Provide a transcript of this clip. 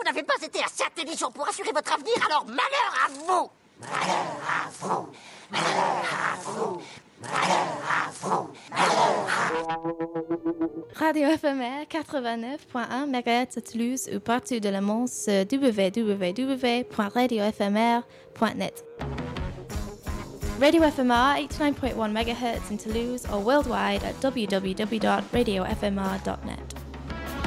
Vous n'avez pas été assez intelligent pour assurer votre avenir, alors malheur à vous. Malheur à vous. Malheur à vous. Malheur à vous. Malheur à vous. Radio éphémère 89.1 MHz à Toulouse ou partout de le monde sur www.radioéphémère.net. Radio FMR 89.1 MHz in Toulouse or worldwide at www.radiofmr.net.